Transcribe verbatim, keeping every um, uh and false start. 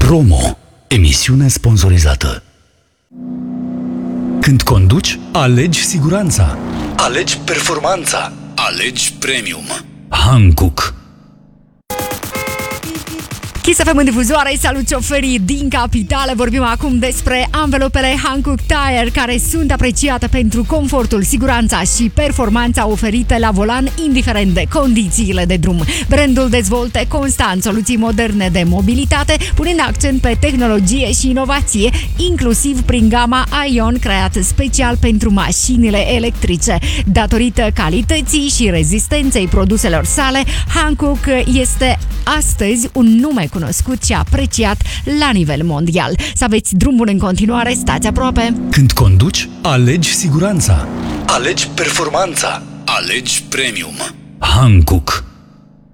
Promo. Emisiune sponsorizată. Când conduci, alegi siguranța. Alegi performanța. Alegi premium. Hankook. Kiss F M în difuzoare, salut șoferii din capitală. Vorbim acum despre anvelopele Hankook Tire, care sunt apreciate pentru confortul, siguranța și performanța oferite la volan, indiferent de condițiile de drum. Brandul dezvoltă constant soluții moderne de mobilitate, punând accent pe tehnologie și inovație, inclusiv prin gama Ion, creată special pentru mașinile electrice. Datorită calității și rezistenței produselor sale, Hankook este astăzi un nume cunoscut și apreciat la nivel mondial. Să aveți drum bun în continuare, stați aproape. Când conduci, alegi siguranța. Alegi performanța. Alegi premium. Hankook.